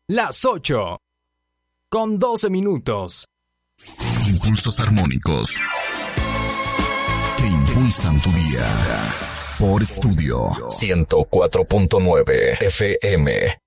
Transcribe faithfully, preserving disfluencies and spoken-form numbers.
Las ocho, con doce minutos. Impulsos armónicos que impulsan tu día. Por Estudio ciento cuatro punto nueve F M.